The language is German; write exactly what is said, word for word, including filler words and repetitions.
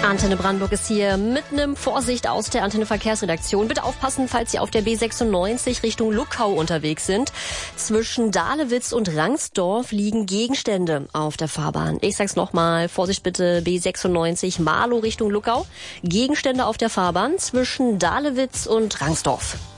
Antenne Brandenburg ist hier mit einem Vorsicht aus der Antenne Verkehrsredaktion. Bitte aufpassen, falls Sie auf der B sechsundneunzig Richtung Luckau unterwegs sind. Zwischen Dahlewitz und Rangsdorf liegen Gegenstände auf der Fahrbahn. Ich sag's nochmal, Vorsicht bitte, B sechsundneunzig Marlow Richtung Luckau. Gegenstände auf der Fahrbahn zwischen Dahlewitz und Rangsdorf.